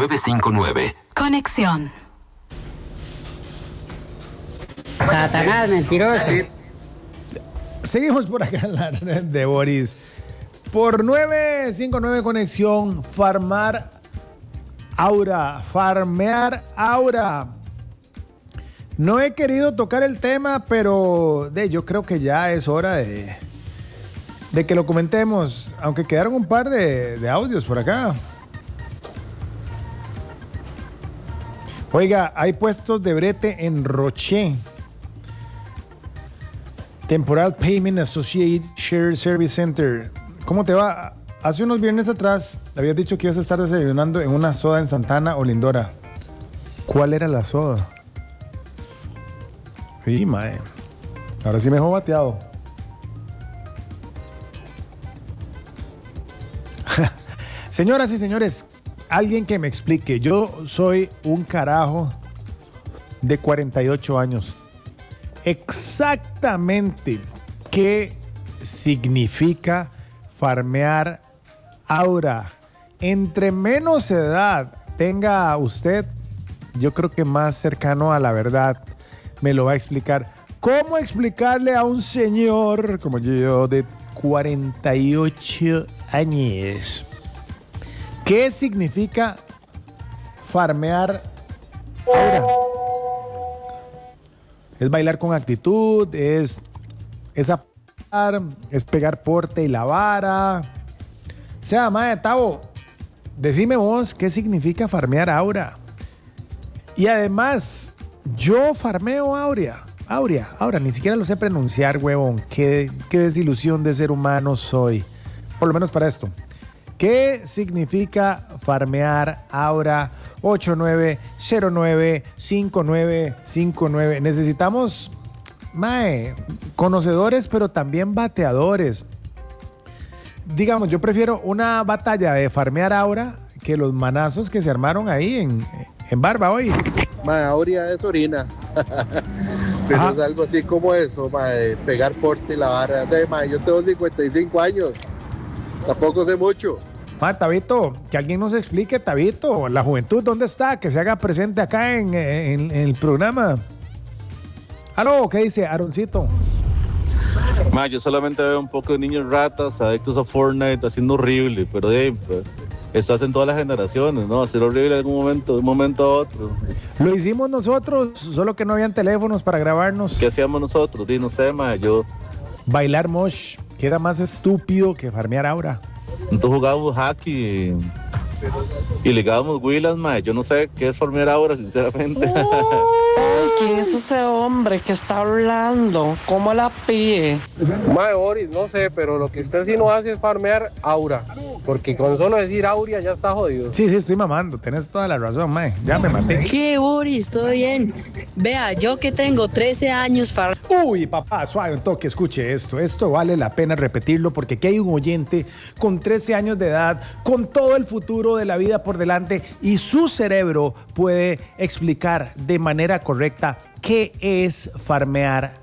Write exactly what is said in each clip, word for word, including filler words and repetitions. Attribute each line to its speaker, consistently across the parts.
Speaker 1: nueve cinco nueve.
Speaker 2: Conexión.
Speaker 3: Satanás, mentiroso.
Speaker 4: Seguimos por acá en la red de Boris. Por nueve cinco nueve Conexión, Farmar Aura, Farmear Aura. No he querido tocar el tema, pero de, yo creo que ya es hora de, de que lo comentemos, aunque quedaron un par de, de audios por acá. Oiga, hay puestos de brete en Roché. Temporal Payment Associate Share Service Center. ¿Cómo te va? Hace unos viernes atrás habías dicho que ibas a estar desayunando en una soda en Santana o Lindora. ¿Cuál era la soda? Sí, mae. Ahora sí me dejó bateado. Señoras y señores, alguien que me explique. Yo soy un carajo de cuarenta y ocho años. Exactamente qué significa farmear aura. Entre menos edad tenga usted, yo creo que más cercano a la verdad me lo va a explicar. ¿Cómo explicarle a un señor como yo de cuarenta y ocho años qué significa farmear aura? Es bailar con actitud, es, es apagar, es pegar porte y la vara. O sea, mae, Tavo, decime vos qué significa farmear aura. Y además, yo farmeo aurea. Aurea, ahora ni siquiera lo sé pronunciar, huevón. Qué, qué desilusión de ser humano soy. Por lo menos para esto. ¿Qué significa farmear aura? ocho nueve cero nueve cinco nueve cinco nueve. Necesitamos, mae, conocedores, pero también bateadores. Digamos, yo prefiero una batalla de farmear aura que los manazos que se armaron ahí en, en Barba hoy.
Speaker 5: Mae, aurea es orina. Pero
Speaker 4: Ajá.
Speaker 5: es algo así como eso, mae, pegar porte y la vara. De, mae, yo tengo cincuenta y cinco años. Tampoco sé mucho.
Speaker 4: Ah, Tabito, que alguien nos explique, Tabito, la juventud, ¿dónde está? Que se haga presente acá en, en, en el programa. Aló, ¿qué dice Aaroncito?
Speaker 6: Ma, yo solamente veo un poco de niños ratas, adictos a Fortnite, haciendo horrible, pero de, pues, esto hacen todas las generaciones, ¿no? Hacer horrible en algún momento, de un momento a otro.
Speaker 4: Lo hicimos nosotros, solo que no habían teléfonos para grabarnos.
Speaker 6: ¿Qué hacíamos nosotros? Di, no sé, ma, yo...
Speaker 4: Bailar mosh, que era más estúpido que farmear aura.
Speaker 6: Nosotros jugábamos hacky y, y ligábamos huilas, ma. Yo no sé qué es farmear ahora, sinceramente.
Speaker 7: Ay, ¿quién es ese hombre que está hablando? ¿Cómo la pide?
Speaker 8: Mae, Boris, no sé, pero lo que usted sí no hace es farmear aura. Porque con solo decir aurea ya está jodido.
Speaker 4: Sí, sí, estoy mamando, tenés toda la razón, mae. Ya me maté.
Speaker 9: ¿Qué, Boris? ¿Todo bien? Vea, yo que tengo trece años far...
Speaker 4: Uy, papá, suave un toque, escuche esto. Esto vale la pena repetirlo porque aquí hay un oyente con trece años de edad, con todo el futuro de la vida por delante y su cerebro puede explicar de manera correcta qué es farmear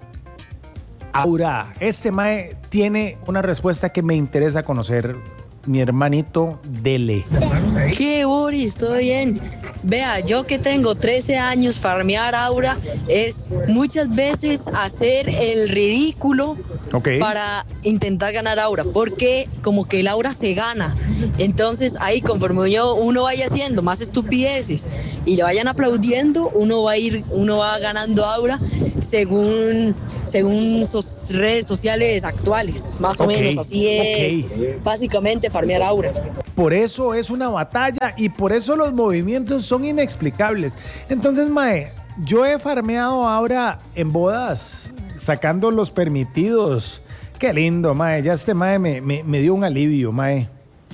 Speaker 4: aura. Este mae tiene una respuesta que me interesa conocer. Mi hermanito, dele.
Speaker 9: ¿Qué, Boris? ¿Todo bien? Vea, yo que tengo trece años, farmear aura es muchas veces hacer el ridículo
Speaker 4: Okay.
Speaker 9: para intentar ganar aura, porque como que el aura se gana. Entonces ahí conforme yo, uno vaya haciendo más estupideces y le vayan aplaudiendo, uno va a ir, uno va ganando aura según, según sus redes sociales actuales. Más o
Speaker 4: Okay,
Speaker 9: menos así es.
Speaker 4: okay.
Speaker 9: Básicamente farmear aura.
Speaker 4: Por eso es una batalla y por eso los movimientos son inexplicables. Entonces, mae, yo he farmeado ahora en bodas, sacando los permitidos. Qué lindo, mae. Ya este mae me, me, me dio un alivio, mae.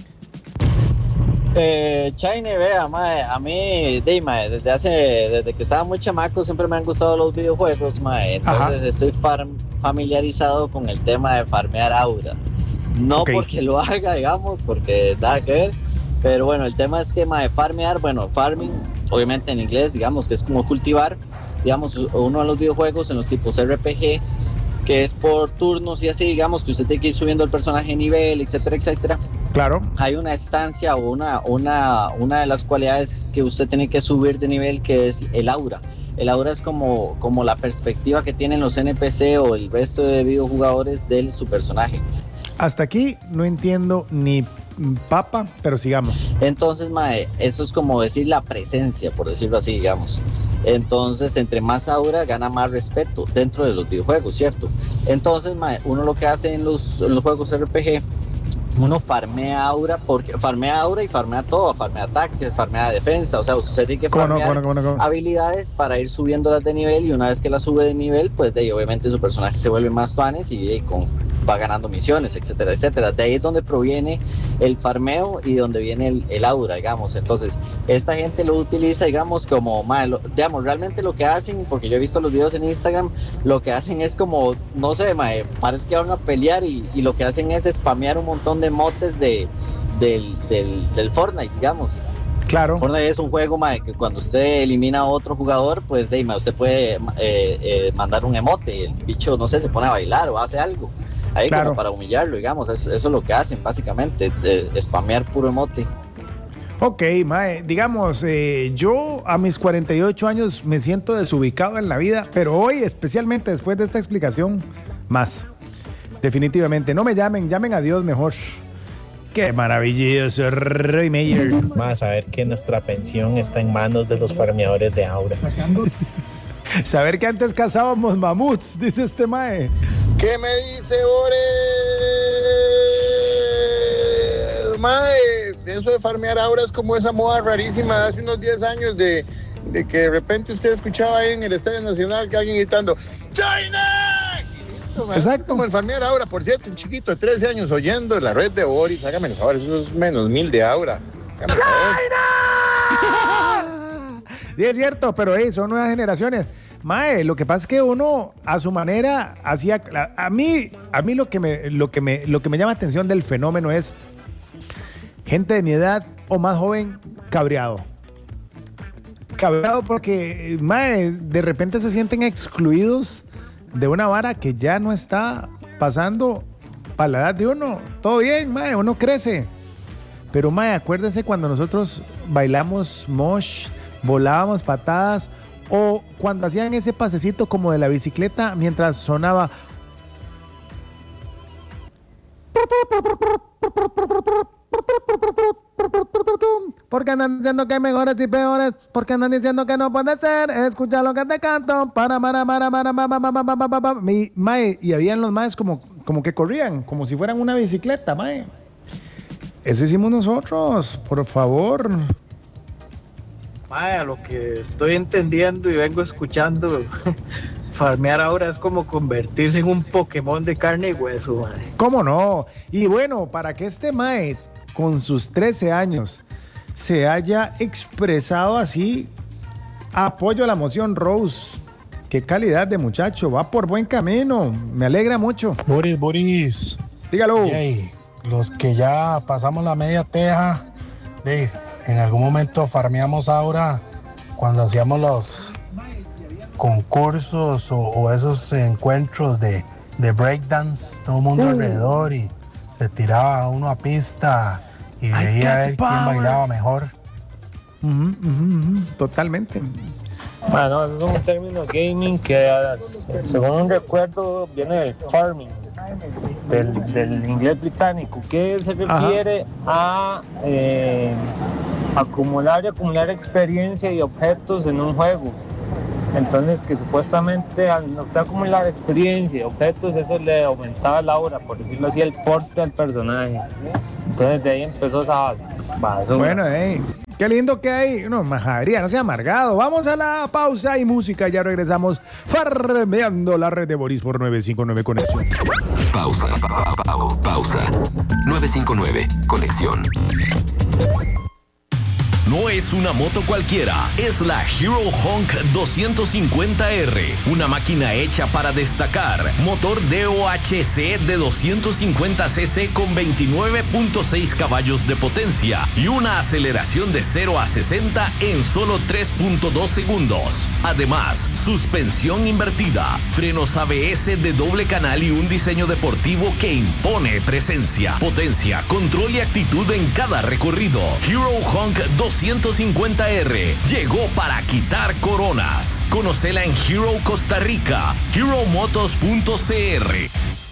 Speaker 10: Eh, Chaine, vea, mae, a mí, de, mae, desde hace, desde que estaba muy chamaco siempre me han gustado los videojuegos, mae. Entonces
Speaker 4: Ajá.
Speaker 10: estoy farm, familiarizado con el tema de farmear aura. No
Speaker 4: Ok.
Speaker 10: porque lo haga, digamos, porque nada que ver. Pero bueno, el tema es que, mae, farmear, bueno, farming, obviamente en inglés, digamos que es como cultivar, digamos, uno de los videojuegos en los tipos R P G, que es por turnos y así, digamos, que usted tiene que ir subiendo el personaje de nivel, etcétera, etcétera.
Speaker 4: Claro.
Speaker 10: Hay una estancia o una, una, una de las cualidades que usted tiene que subir de nivel, que es el aura. El aura es como, como la perspectiva que tienen los N P C o el resto de videojugadores de su personaje.
Speaker 4: Hasta aquí no entiendo ni papa, pero sigamos.
Speaker 10: Entonces, mae, eso es como decir la presencia, por decirlo así, digamos. Entonces, entre más aura, gana más respeto dentro de los videojuegos, ¿cierto? Entonces, mae, uno lo que hace en los, en los juegos R P G, uno farmea aura, porque farmea aura y farmea todo, farmea ataques, farmea defensa, o sea, usted tiene que farmear
Speaker 4: ¿Cómo no, cómo no, cómo no?
Speaker 10: habilidades para ir subiéndolas de nivel, y una vez que las sube de nivel, pues de ahí obviamente su personaje se vuelve más fanes y, y con, va ganando misiones, etcétera, etcétera. De ahí es donde proviene el farmeo y donde viene el, el aura, digamos. Entonces, esta gente lo utiliza, digamos, como, malo, digamos, realmente lo que hacen, porque yo he visto los videos en Instagram, lo que hacen es como, no sé, mae, parece que van a pelear y, y lo que hacen es spamear un montón de motes de, del, del, del Fortnite, digamos.
Speaker 4: Claro.
Speaker 10: Fortnite es un juego, mae, que cuando usted elimina a otro jugador, pues de, mae, usted puede eh, eh, mandar un emote, el bicho, no sé, se pone a bailar o hace algo. Ahí
Speaker 4: Claro.
Speaker 10: como para humillarlo, digamos, eso, eso es lo que hacen básicamente, de, de spamear puro emote.
Speaker 4: Ok, mae, digamos, eh, yo a mis cuarenta y ocho años me siento desubicado en la vida, pero hoy, especialmente después de esta explicación, más. Definitivamente, no me llamen, llamen a Dios mejor. Qué maravilloso, Roy Meyer.
Speaker 1: Más saber que nuestra pensión está en manos de los farmeadores de aura.
Speaker 4: Saber que antes cazábamos mamuts, dice este mae.
Speaker 5: ¿Qué me dice Ore? Mae, eso de farmear aura es como esa moda rarísima de hace unos diez años de, de que de repente usted escuchaba ahí en el Estadio Nacional que alguien gritando ¡China! Y listo, mae.
Speaker 4: Exacto.
Speaker 5: Es como el farmear aura, por cierto, un chiquito de trece años oyendo la red de Boris, hágame el favor, eso es menos mil de aura. Hágame el favor.
Speaker 4: Sí, es cierto, pero hey, son nuevas generaciones. Mae, lo que pasa es que uno a su manera hacía a, a mí a mí lo que me lo que me lo que me llama atención del fenómeno es gente de mi edad o más joven cabreado. Cabreado porque mae, de repente se sienten excluidos de una vara que ya no está pasando para la edad de uno. Todo bien, mae, uno crece. Pero mae, acuérdese cuando nosotros bailamos mosh, volábamos patadas, o cuando hacían ese pasecito como de la bicicleta mientras sonaba. Porque andan diciendo que hay mejores y peores, porque andan diciendo que no puede ser, escucha lo que te canto, para, para, para, para, para, para, para, para, para, para. Mi, mae, y habían los maes como, como que corrían, como si fueran una bicicleta, mae. Eso hicimos nosotros, por favor.
Speaker 2: Mae, a lo que estoy entendiendo y vengo escuchando, farmear ahora es como convertirse en un Pokémon de carne y hueso, mae.
Speaker 4: ¿Cómo no? Y bueno, para que este mae, con sus trece años, se haya expresado así, apoyo a la moción Rose. Qué calidad de muchacho, va por buen camino, me alegra mucho.
Speaker 11: Boris, Boris.
Speaker 4: Dígalo.
Speaker 11: Yay, los que ya pasamos la media teja, de, en algún momento farmeamos ahora cuando hacíamos los concursos o, o esos encuentros de, de breakdance, todo el mundo
Speaker 4: Uh.
Speaker 11: alrededor y se tiraba uno a pista y
Speaker 4: I
Speaker 11: veía a
Speaker 4: got
Speaker 11: ver
Speaker 4: the
Speaker 11: quién
Speaker 4: power.
Speaker 11: bailaba mejor.
Speaker 4: Uh -huh, uh -huh, uh -huh, totalmente.
Speaker 12: Bueno, es un término gaming que, según recuerdo, viene del farming, del, del inglés británico, que se refiere Ajá. a eh, acumular y acumular experiencia y objetos en un juego. Entonces, que supuestamente al usted acumular experiencia y objetos, eso le aumentaba la aura, por decirlo así, el porte al personaje. Entonces, de ahí empezó esa base. basura.
Speaker 4: Bueno, hey, qué lindo que hay. No, majadería, no sea amargado. Vamos a la pausa y música. Ya regresamos farmeando la red de Boris por nueve cinco nueve Conexión.
Speaker 13: Pausa, pa, pa, pa, pausa. nueve cinco nueve Conexión.
Speaker 14: No es una moto cualquiera, es la Hero Honk doscientos cincuenta R, una máquina hecha para destacar, motor D O H C de doscientos cincuenta cc con veintinueve punto seis caballos de potencia y una aceleración de cero a sesenta en solo tres punto dos segundos. Además, suspensión invertida, frenos A B S de doble canal y un diseño deportivo que impone presencia, potencia, control y actitud en cada recorrido. Hero Honk doscientos cincuenta R llegó para quitar coronas. Conócela en Hero Costa Rica, hero motos punto c r.